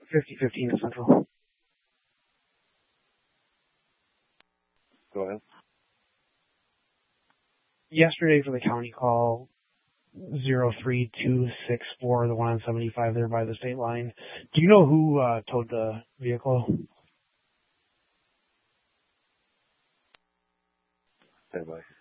5015 at Central. Go ahead. Yesterday for the county call, 03264, the one on 75 there by the state line. Do you know who towed the vehicle? Stand by.